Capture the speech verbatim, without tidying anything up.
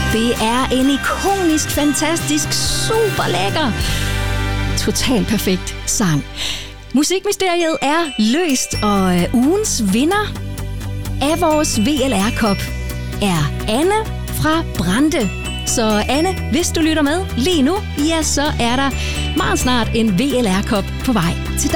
Det er en ikonisk, fantastisk, super lækker, totalt perfekt sang. Musikmysteriet er løst, og ugens vinder af vores V L R-kop er Anne fra Brande. Så Anne, hvis du lytter med lige nu, ja, så er der meget snart en V L R-kop på vej til dig.